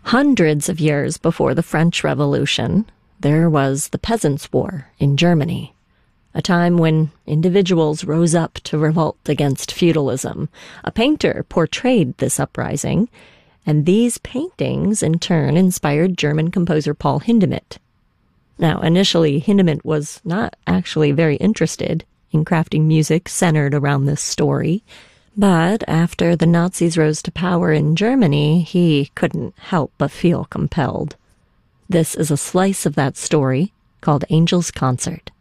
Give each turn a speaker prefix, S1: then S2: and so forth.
S1: Hundreds of years before the French Revolution, there was the Peasants' War in Germany, a time when individuals rose up to revolt against feudalism. A painter portrayed this uprising, and these paintings in turn inspired German composer Paul Hindemith. Now, initially, Hindemith was not actually very interested in crafting music centered around this story, but after the Nazis rose to power in Germany, he couldn't help but feel compelled. This is a slice of that story called Angel's Concert.